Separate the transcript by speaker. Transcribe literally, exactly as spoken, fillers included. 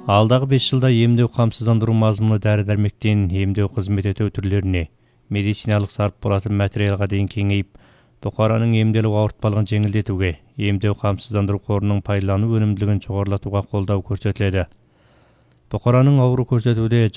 Speaker 1: Алдағы беш жылда емдеу камсыздандыруу мазмуну дәрі-дәрмектен емдеу кызмет этүү түрлөрүнө, медициналык сарп болатын материалга дейин кеңейип, букаранын эмделип ауыртпалыгын жеңилдетүүгө, эмдеу камсыздандыруу корунун пайдалануу өнүмдүүлүгүн жогорулатууга колдоо көрсөтүлөдү. Букаранын оору көрсөтүүдө